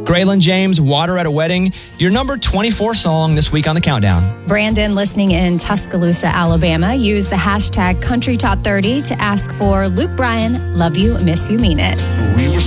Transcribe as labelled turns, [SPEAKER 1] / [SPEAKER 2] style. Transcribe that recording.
[SPEAKER 1] Graylin James, Water at a Wedding, your number 24 song this week on the countdown.
[SPEAKER 2] Brandon, listening in Tuscaloosa, Alabama, used the hashtag Country Top 30 to ask for Luke Bryan, Love You, Miss You, Mean It.